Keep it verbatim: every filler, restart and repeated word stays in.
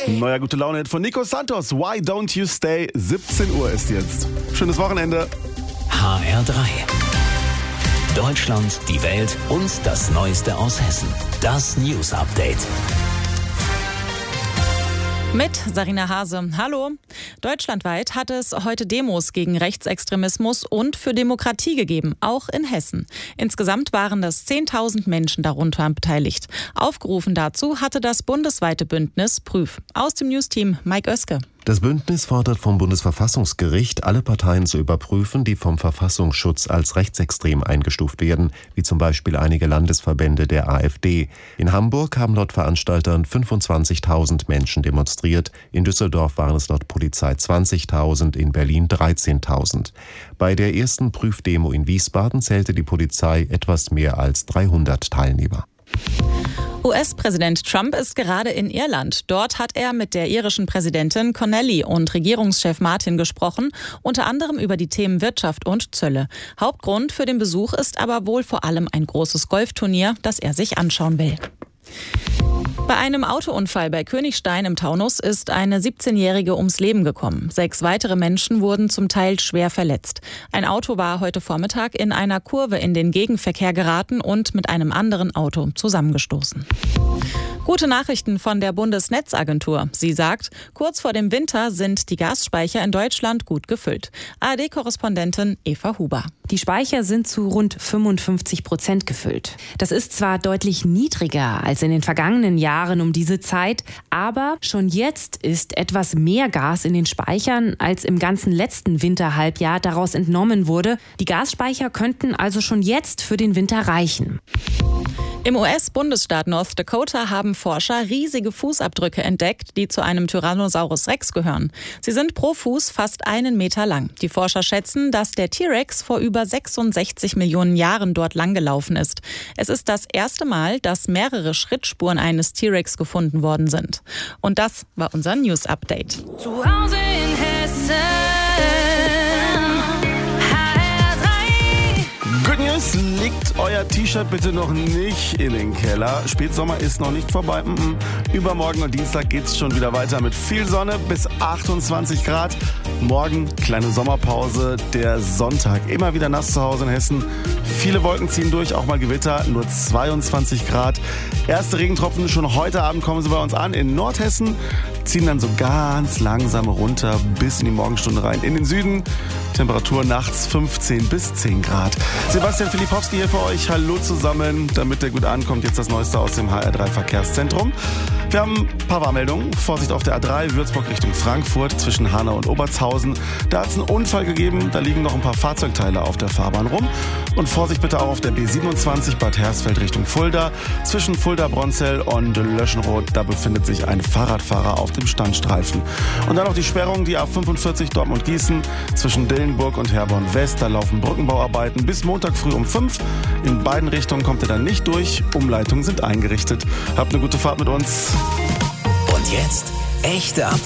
Neuer gute Laune von Nico Santos. Why don't you stay? siebzehn Uhr ist jetzt. Schönes Wochenende. H R drei. Deutschland, die Welt und das Neueste aus Hessen. Das News Update. Mit Sarina Hase. Hallo. Deutschlandweit hat es heute Demos gegen Rechtsextremismus und für Demokratie gegeben, auch in Hessen. Insgesamt waren das zehntausend Menschen darunter beteiligt. Aufgerufen dazu hatte das bundesweite Bündnis Prüf. Aus dem Newsteam Mike Oeske. Das Bündnis fordert vom Bundesverfassungsgericht, alle Parteien zu überprüfen, die vom Verfassungsschutz als rechtsextrem eingestuft werden, wie zum Beispiel einige Landesverbände der AfD. In Hamburg haben laut Veranstaltern fünfundzwanzigtausend Menschen demonstriert, in Düsseldorf waren es laut Polizei zwanzigtausend, in Berlin dreizehntausend. Bei der ersten Prüfdemo in Wiesbaden zählte die Polizei etwas mehr als dreihundert Teilnehmer. U S-Präsident Trump ist gerade in Irland. Dort hat er mit der irischen Präsidentin Connelly und Regierungschef Martin gesprochen, unter anderem über die Themen Wirtschaft und Zölle. Hauptgrund für den Besuch ist aber wohl vor allem ein großes Golfturnier, das er sich anschauen will. Bei einem Autounfall bei Königstein im Taunus ist eine siebzehnjährige ums Leben gekommen. Sechs weitere Menschen wurden zum Teil schwer verletzt. Ein Auto war heute Vormittag in einer Kurve in den Gegenverkehr geraten und mit einem anderen Auto zusammengestoßen. Gute Nachrichten von der Bundesnetzagentur. Sie sagt, kurz vor dem Winter sind die Gasspeicher in Deutschland gut gefüllt. A R D-Korrespondentin Eva Huber. Die Speicher sind zu rund fünfundfünfzig Prozent gefüllt. Das ist zwar deutlich niedriger als in den vergangenen Jahren um diese Zeit, aber schon jetzt ist etwas mehr Gas in den Speichern, als im ganzen letzten Winterhalbjahr daraus entnommen wurde. Die Gasspeicher könnten also schon jetzt für den Winter reichen. Im U S-Bundesstaat North Dakota haben Forscher riesige Fußabdrücke entdeckt, die zu einem Tyrannosaurus Rex gehören. Sie sind pro Fuß fast einen Meter lang. Die Forscher schätzen, dass der T-Rex vor über sechsundsechzig Millionen Jahren dort langgelaufen ist. Es ist das erste Mal, dass mehrere Schrittspuren eines T-Rex gefunden worden sind. Und das war unser News-Update. Zu Hause in Hessen. Good News, legt euer T-Shirt bitte noch nicht in den Keller. Spätsommer ist noch nicht vorbei. Mm-mm. Übermorgen und Dienstag geht's schon wieder weiter mit viel Sonne bis achtundzwanzig Grad. Morgen kleine Sommerpause, der Sonntag. Immer wieder nass zu Hause in Hessen. Viele Wolken ziehen durch, auch mal Gewitter, nur zweiundzwanzig Grad. Erste Regentropfen schon heute Abend kommen sie bei uns an in Nordhessen. Ziehen dann so ganz langsam runter bis in die Morgenstunde rein. In den Süden Temperatur nachts fünfzehn bis zehn Grad. Sebastian Filipowski hier für euch. Hallo zusammen. Damit der gut ankommt, jetzt das Neueste aus dem H R drei Verkehrszentrum. Wir haben ein paar Warnmeldungen. Vorsicht auf der A drei, Würzburg Richtung Frankfurt zwischen Hanau und Obertshausen. Da hat es einen Unfall gegeben. Da liegen noch ein paar Fahrzeugteile auf der Fahrbahn rum. Und Vorsicht bitte auch auf der B siebenundzwanzig Bad Hersfeld Richtung Fulda. Zwischen Fulda-Bronzell und Löschenroth, da befindet sich ein Fahrradfahrer auf dem Standstreifen. Und dann noch die Sperrung, die A fünfundvierzig Dortmund-Gießen zwischen Dillenburg und Herborn West. Da laufen Brückenbauarbeiten bis Montag früh um fünf. In beiden Richtungen kommt er dann nicht durch. Umleitungen sind eingerichtet. Habt eine gute Fahrt mit uns. Und jetzt echte Updates.